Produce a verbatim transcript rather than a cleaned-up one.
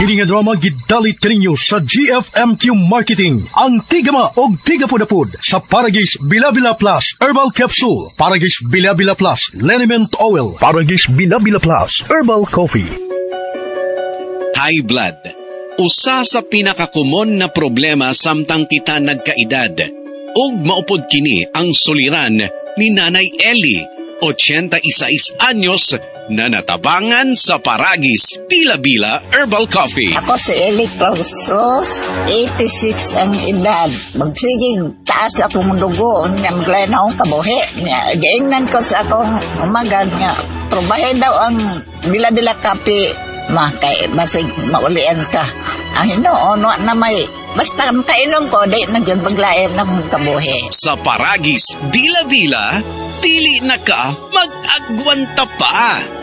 Kini nga drama gidalit kaninyo sa G F M Q Marketing. Ang tigama og tigapod-apod sa Paragis Bila-Bila Plus Herbal Capsule, Paragis Bila-Bila Plus Liniment Oil, Paragis Bila-Bila Plus Herbal Coffee. High blood. Usa sa pinakakumon na problema samtang kita nagkaedad. Ug maupod kini ang suliran ni Nanay Ellie, eighty-six anyos, na natabangan sa Paragis Bila-Bila Herbal Coffee. Ako si Ellie Clausos, eighty-six ang edad. Magsigig taas akong dugo, nga maglayan akong kabuhi. Gaingnan ko sa akong umagad nga, probahe daw ang Bila-Bila Coffee. Ma, kay basig maulian ka. Ang hinoon na may basta kainom ko, di nagyan paglayan ng kabuhi. Sa Paragis Bila-Bila, dili na ka mag-agwanta pa.